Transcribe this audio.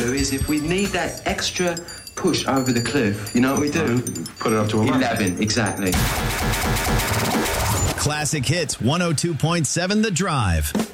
is if we need that extra push over the cliff, you know what we do? Put it up to 11, exactly. Classic Hits 102.7 The Drive.